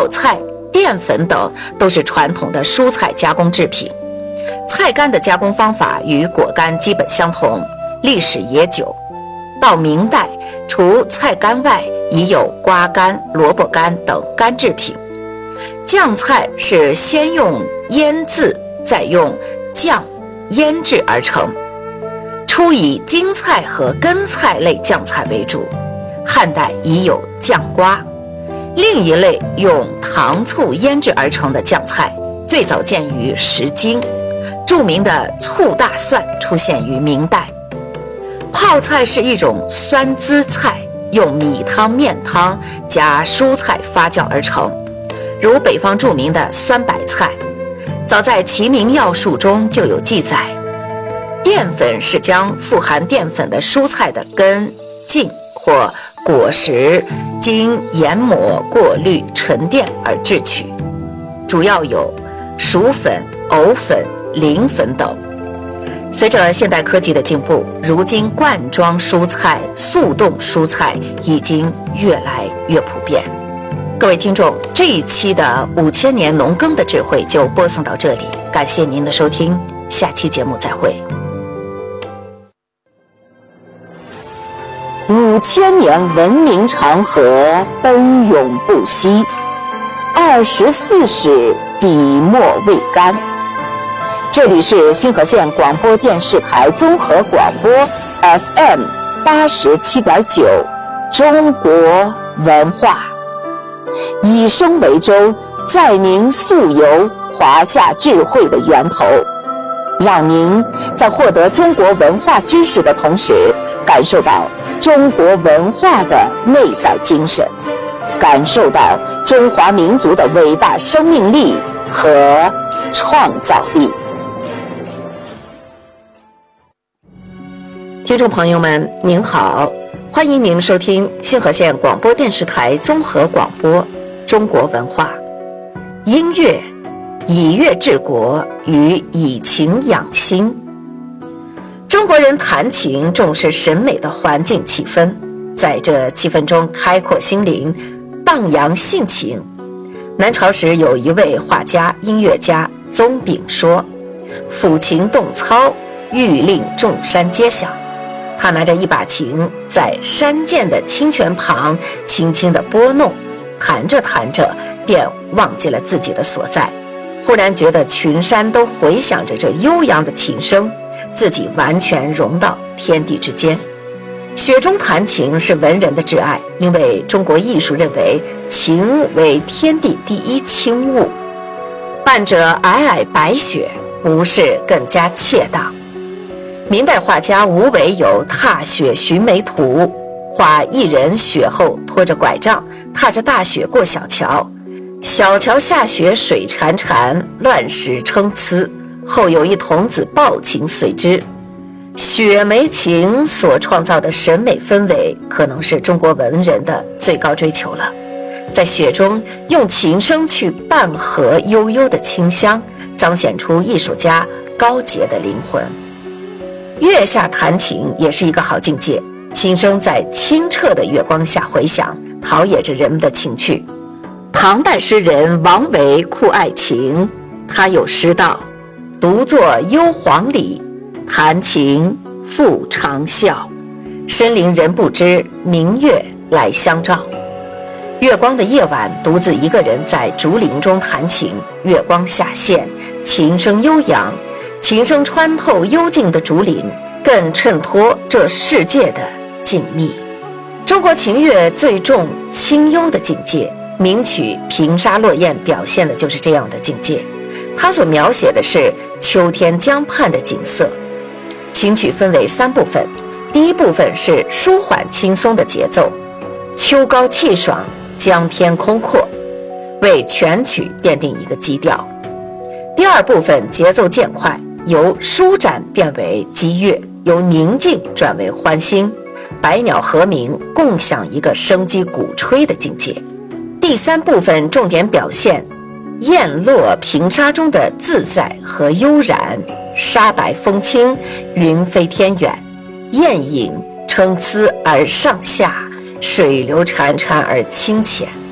泡菜、淀粉等都是传统的蔬菜加工制品。菜干的加工方法与果干基本相同，历史也久。到明代，除菜干外，已有瓜干、萝卜干等干制品。酱菜是先用腌渍，再用酱腌制而成，初以京菜和根菜类酱菜为主，汉代已有酱瓜。另一类用糖醋腌制而成的酱菜，最早见于《诗经》，著名的醋大蒜出现于明代。泡菜是一种酸滋菜，用米汤、面汤加蔬菜发酵而成，如北方著名的酸白菜。早在《齐民要术》中就有记载。淀粉是将富含淀粉的蔬菜的根、茎或果实经研磨、过滤、沉淀而制取，主要有薯粉、藕粉、磷粉等。随着现代科技的进步，如今罐装蔬菜、速冻蔬菜已经越来越普遍。各位听众，这一期的5000年农耕的智慧就播送到这里，感谢您的收听，下期节目再会。5000年文明长河奔涌不息，24史笔墨未干。这里是新河县广播电视台综合广播 FM 87.9中国文化，以声为舟，载您溯游华夏智慧的源头，让您在获得中国文化知识的同时，感受到中国文化的内在精神，感受到中华民族的伟大生命力和创造力。听众朋友们，您好，欢迎您收听新河县广播电视台综合广播中国文化。音乐以乐治国，与以情养心。中国人弹琴重视审美的环境气氛，在这气氛中开阔心灵，荡扬性情。南朝时有一位画家、音乐家宗炳说：“抚琴动操，欲令众山皆响。”他拿着一把琴，在山涧的清泉旁轻轻地拨弄，弹着弹着便忘记了自己的所在，忽然觉得群山都回响着这悠扬的琴声，自己完全融到天地之间。雪中弹琴是文人的挚爱，因为中国艺术认为琴为天地第一清物，伴着皑皑白雪，无事更加切当。明代画家吴伟有《踏雪寻梅图》，画一人雪后拖着拐杖，踏着大雪过小桥，小桥下雪水潺潺，乱石参差，后有一童子抱琴随之。雪梅琴所创造的审美氛围，可能是中国文人的最高追求了。在雪中用琴声去伴和悠悠的清香，彰显出艺术家高洁的灵魂。月下弹琴也是一个好境界，琴声在清澈的月光下回响，陶冶着人们的情趣。唐代诗人王维酷爱琴，他有诗道：“独坐幽篁里，弹琴复长啸。深林人不知，明月来相照。”月光的夜晚，独自一个人在竹林中弹琴，月光下陷，琴声悠扬，琴声穿透幽静的竹林，更衬托这世界的静谧。中国琴乐最重清幽的境界，名曲《平沙落雁》表现的就是这样的境界。它所描写的是秋天江畔的景色。琴曲分为3部分，第一部分是舒缓轻松的节奏，秋高气爽，江天空阔，为全曲奠定一个基调。第二部分节奏渐快，由舒展变为激越，由宁静转为欢欣，百鸟和鸣，共享一个生机鼓吹的境界。第3部分重点表现雁落平沙中的自在和悠然，沙白风轻，云飞天远，雁影参差而上下，水流潺潺而清浅。